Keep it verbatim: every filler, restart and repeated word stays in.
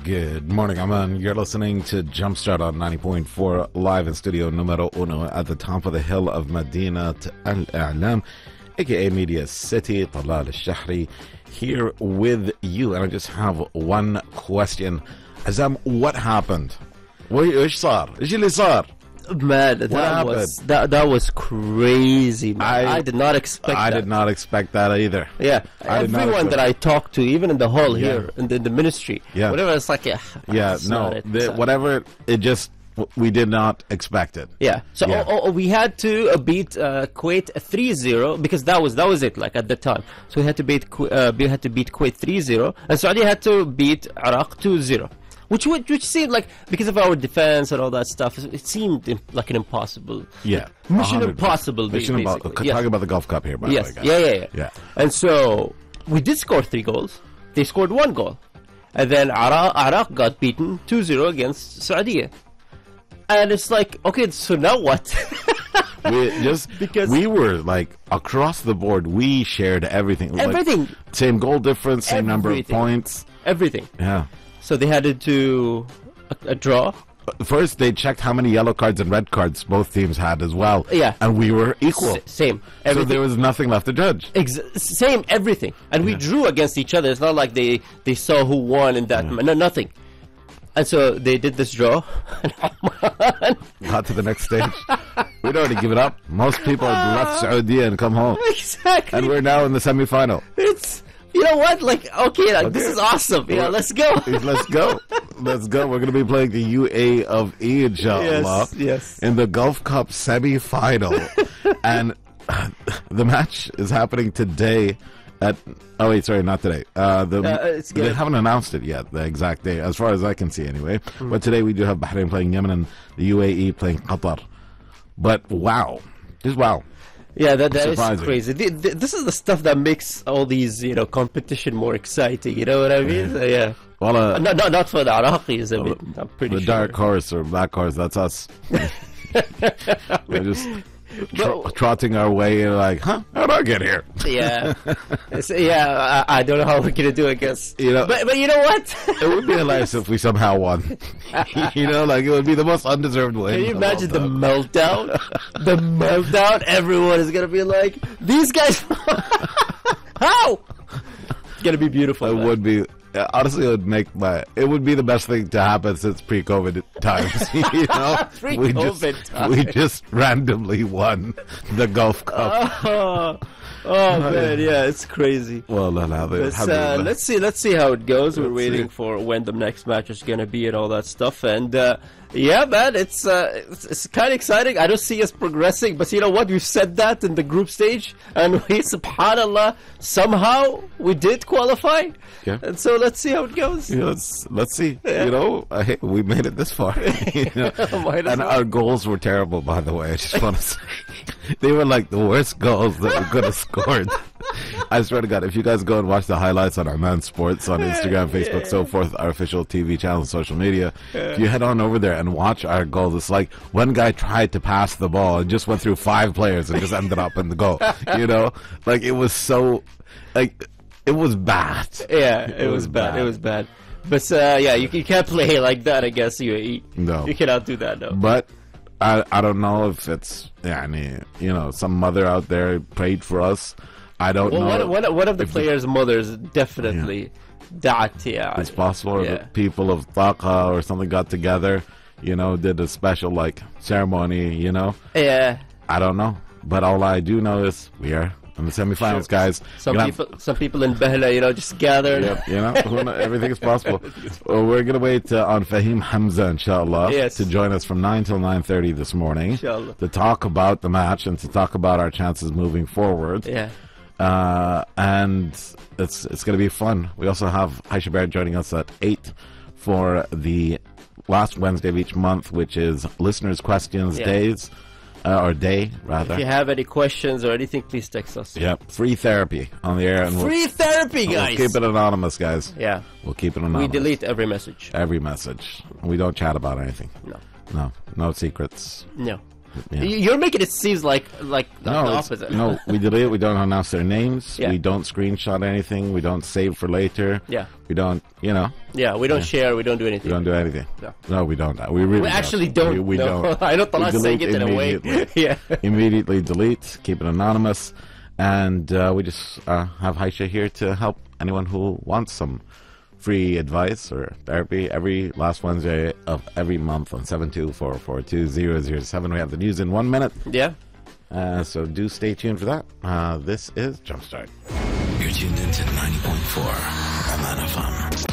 Good morning, Aman. You're listening to Jumpstart on ninety point four, live in studio numero uno at the top of the hill of Madinat Al-A'lam, aka Media City, Talal Al-Shahri, here with you. And I just have one question. Azam, what happened? ايش صار؟ ايش اللي صار? Man, that was that, that was crazy, man. I, I did not expect I that. did not expect that either. Yeah, I everyone that I talked to, even in the hall yeah. here, in the, in the ministry, yeah. whatever, it's like, yeah, yeah, no, it. the, whatever, it just, we did not expect it. Yeah, so yeah. Oh, oh, we had to uh, beat uh, Kuwait three zero, because that was that was it, like, at the time. So we had to beat uh, we had to beat Kuwait three zero, and Saudi had to beat Iraq two zero. Which, which which seemed like, because of our defense and all that stuff, it seemed imp like an impossible. Yeah. Mission impossible, Mission basically. Impossible. Yes. Talking about the Gulf Cup here, by yes. the way, guys. Yeah, yeah, yeah, yeah. And so, we did score three goals. They scored one goal. And then Iraq, Iraq got beaten two zero against Saudi. And it's like, okay, so now what? we just because we were like across the board, we shared everything. Everything. Like, same goal difference, same everything. number of points. Everything. Yeah. So they had to do a, a draw. First, they checked how many yellow cards and red cards both teams had as well. Yeah. And we were equal. S same. Everything. So there was nothing left to judge. Ex same, everything. And we yeah. drew against each other. It's not like they, they saw who won in that. Yeah. No, nothing. And so they did this draw. Got to the next stage. We'd already given up. Most people had left Saudi and come home. Exactly. And we're now in the semi-final. It's... You know what? Like, okay, like, okay. This is awesome. Yeah, let's go. Let's go. Let's go. We're going to be playing the U A of E, inshallah, yes, yes. in the Gulf Cup semi-final. And uh, the match is happening today at... Oh, wait, sorry, not today. Uh, the, uh, they haven't announced it yet, the exact day, as far as I can see anyway. Mm. But today we do have Bahrain playing Yemen and the U A E playing Qatar. But wow. Just wow. Yeah, that, that is crazy. The, the, this is the stuff that makes all these, you know, competition more exciting. You know what I mean? Yeah. yeah. Well, uh, no, no, not for the Iraqis. I mean, I'm pretty the sure. dark horse or black horse, that's us. We're just tr trotting our way and like, huh? How did I get here? Yeah. yeah, I, I don't know how we're going to do it, I guess. You know, but, but you know what? It would be hilarious if we somehow won. You know, like it would be the most undeserved win. Can you imagine the meltdown? The meltdown? Everyone is going to be like, these guys, how? It's going to be beautiful. It man. would be. Honestly, it would make my. It would be the best thing to happen since pre-COVID times. You know, pre-COVID we just, times. we just randomly won the Gulf Cup. Oh, oh man, yeah, it's crazy. Well, no, no, but, uh, let's see, let's see how it goes. We're let's waiting see. for when the next match is gonna be and all that stuff. And uh, yeah, man, it's uh, it's, it's kind of exciting. I don't see us progressing, but you know what? We've said that in the group stage, and we, subhanallah, somehow we did qualify. Yeah. And so let's see how it goes. Yeah, let's let's see. Yeah. You know, uh, hey, we made it this far. You know? And well. Our goals were terrible, by the way. I just want to say they were like the worst goals that we could have scored. I swear to God, if you guys go and watch the highlights on Arman Sports on Instagram, Facebook, so forth, our official T V channel, social media, if you head on over there and watch our goals, it's like one guy tried to pass the ball and just went through five players and just ended up in the goal. You know, like it was so, like. It was bad. Yeah, it, it was, was bad. bad. It was bad. But uh, yeah, you, you can't play like that against U A E. No, you cannot do that. No. But I I don't know if it's yani, you know, some mother out there prayed for us. I don't well, know. One, one, one of the players' the, mothers definitely yeah. yeah. It's possible yeah. that people of Taqa or something got together, you know, did a special like ceremony. You know. Yeah. I don't know, but all I do know is we are. In the semifinals, sure. guys. Some people, have... some people in Bahla, you know, just gathered. Yep, you know, everything is possible. Well, we're gonna wait uh, on Fahim Hamza, inshallah, yes. to join us from nine till nine thirty this morning, inshallah. To talk about the match and to talk about our chances moving forward. Yeah. Uh, and it's it's gonna be fun. We also have Aisha Baird joining us at eight for the last Wednesday of each month, which is listeners' questions yeah. days. Uh, or day, rather. If you have any questions or anything, please text us. Yep, free therapy on the air. And free we'll, therapy, guys! We'll keep it anonymous, guys. Yeah. We'll keep it anonymous. We delete every message. Every message. We don't chat about anything. No. No. No secrets. No. Yeah. Y- You're making it seem like like the, No, the it's- opposite. no, we delete it. We don't announce their names. Yeah. We don't screenshot anything. We don't save for later. Yeah. We don't, you know, Yeah, we don't share. We don't do we anything. don't do anything. No. No, we don't. We really We don't. actually don't. We, we no. don't. I know Talas We saying delete it in a way. immediately. Yeah. Immediately delete, keep it anonymous, and uh, we just uh, have Haisha here to help anyone who wants some free advice or therapy every last Wednesday of every month on seven two four four two zero zero seven. We have the news in one minute, Yeah. uh, so do stay tuned for that. Uh, this is Jumpstart. You're tuned into ninety point four M N F M.